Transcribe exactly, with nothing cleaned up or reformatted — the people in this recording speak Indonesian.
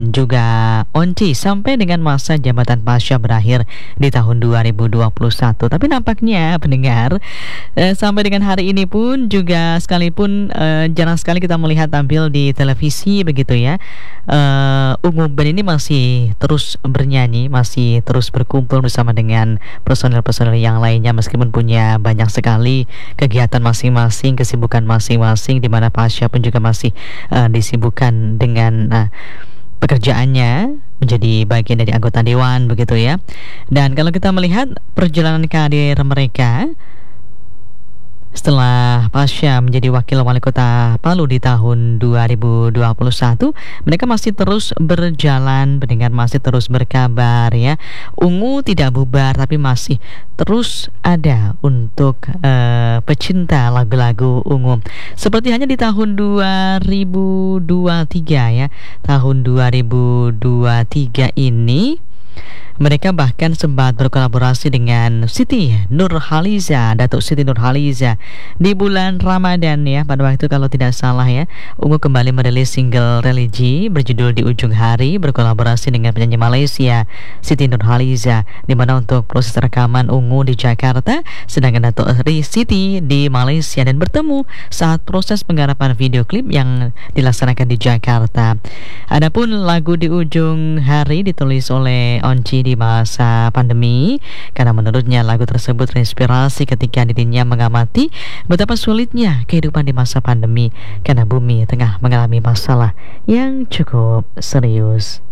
dan juga Onci sampai dengan masa jabatan Pasha berakhir di tahun dua ribu dua puluh satu. Tapi nampaknya pendengar eh, sampai dengan hari ini pun juga sekalipun eh, jarang sekali kita melihat tampil di televisi begitu ya. Eh, Ungu Band ini masih terus bernyanyi, masih terus berkumpul bersama dengan personel-personel yang lainnya meskipun punya banyak sekali kegiatan masing-masing, kesibukan masing-masing, di mana Pasha pun juga masih uh, disibukkan dengan uh, pekerjaannya menjadi bagian dari anggota dewan begitu ya. Dan kalau kita melihat perjalanan karir mereka setelah Pasha menjadi wakil wali kota Palu di tahun dua ribu dua puluh satu, mereka masih terus berjalan, pendengar, masih terus berkabar ya. Ungu tidak bubar tapi masih terus ada untuk uh, pecinta lagu-lagu Ungu. Seperti hanya di tahun dua ribu dua puluh tiga ya. Tahun dua ribu dua puluh tiga ini mereka bahkan sempat berkolaborasi dengan Siti Nurhaliza, Datuk Siti Nurhaliza di bulan Ramadan ya. Pada waktu itu kalau tidak salah ya, Ungu kembali merilis single religi berjudul Di Ujung Hari berkolaborasi dengan penyanyi Malaysia Siti Nurhaliza, di mana untuk proses rekaman Ungu di Jakarta sedangkan Datuk Siti di Malaysia, dan bertemu saat proses penggarapan video klip yang dilaksanakan di Jakarta. Adapun lagu Di Ujung Hari ditulis oleh Onci di masa pandemi karena menurutnya lagu tersebut terinspirasi ketika dirinya mengamati betapa sulitnya kehidupan di masa pandemi karena bumi tengah mengalami masalah yang cukup serius.